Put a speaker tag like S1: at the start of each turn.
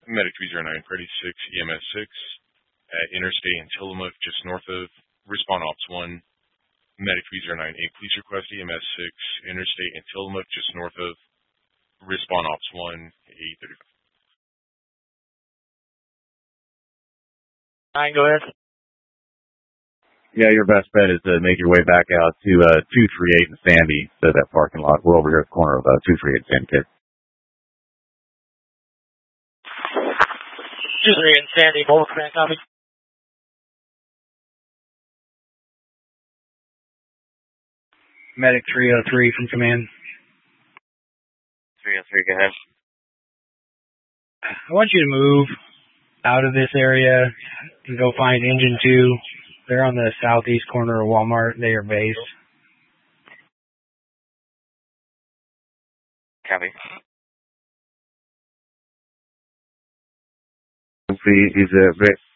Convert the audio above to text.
S1: Medic 309, Freddy 6, EMS 6, at Interstate in Tillamook, just north of Respawn Ops 1. Medic 309, a police request, EMS 6, Interstate in Tillamook, just north of Respawn Ops 1, 835.
S2: Go ahead.
S3: Yeah, your best bet is to make your way back out to 238 and Sandy, so that parking lot. We're over here at the corner of 238 and Sandy Kid.
S2: 238 and Sandy, both command copy.
S4: Medic 303 from command.
S5: 303, go ahead.
S4: I want you to move out of this area and go find Engine 2. They're on the southeast corner of Walmart. They are based.
S5: Copy.
S3: He's